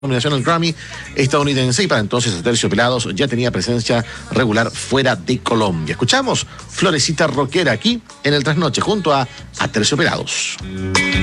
nominación al Grammy estadounidense y para entonces Aterciopelados ya tenía presencia regular fuera de Colombia. Escuchamos Florecita Rockera aquí en el Trasnoche junto a Aterciopelados.